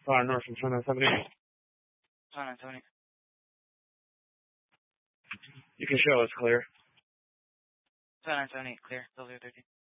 Fire north from 2970. 2970. You can show it's clear. 2978, clear. W13.